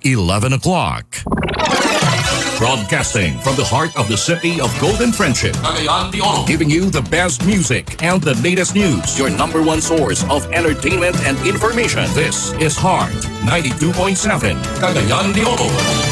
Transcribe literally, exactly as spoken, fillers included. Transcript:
eleven o'clock. Broadcasting from the heart of the city of Golden Friendship, Cagayan de Oro, giving you the best music and the latest news. Your number one source of entertainment and information. This is Heart ninety-two point seven, Cagayan de Oro.